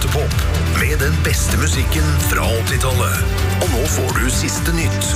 Hyttepop med den beste musikken fra 80-tallet. Og nå får du siste nytt.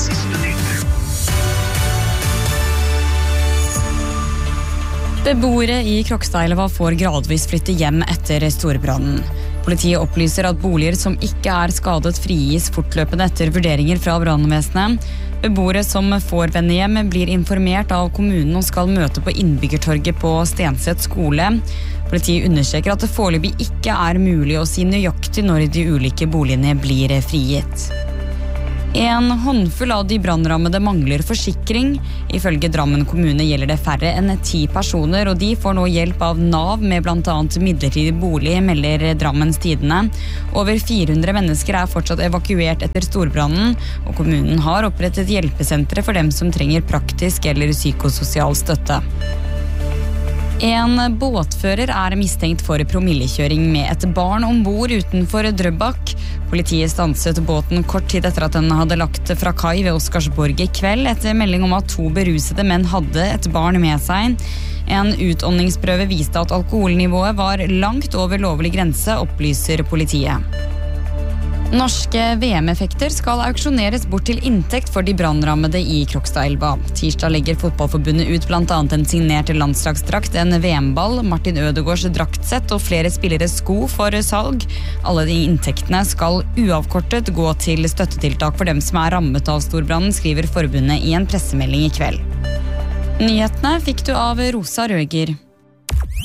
Beboere i Krokstadelva får gradvis flytte hjem etter storbrannen. Politiet opplyser at boliger som ikke er skadet frigis fortløpende etter vurderinger fra brannvesenet. Beboere som får vende hjem blir informert av kommunen og skal møte på innbyggertorget på Stenset skole. Politiet understreker at det foreløpig ikke er mulig å si nøyaktig når de ulike boligene blir frigitt. En håndfull av de brannrammede mangler forsikring. Ifølge Drammen kommune gjelder det færre enn 10 personer, og de får nå hjelp av NAV med blant annet midlertidig bolig, melder Drammens Tidende. Over 400 mennesker er fortsatt evakuert etter storbrannen, og kommunen har opprettet hjelpesentre for dem som trenger praktisk eller psykososial støtte. En båtfører er mistenkt for promillekjøring med et barn ombord utenfor Drøbak. Politiet stanset båten kort tid etter at den hadde lagt fra kai ved Oscarsborg i kveld, etter melding om at 2 berusede menn hadde et barn med seg. En utåndingsprøve viste at alkoholnivået var langt over lovlig grense, opplyser politiet. Norske VM-effekter skal auksjoneres bort til inntekt for de brannrammede i Krokstadelva. Tirsdag legger fotballforbundet ut blant annet en signert landslagsdrakt, en VM-ball, Martin Ødegaards draktsett og flere spilleres sko for salg. Alle de inntektene skal uavkortet gå til støttetiltak for dem som er rammet av storbrannen, skriver forbundet i en pressemelding i kveld. Nyhetene fikk du av Rosa Røger.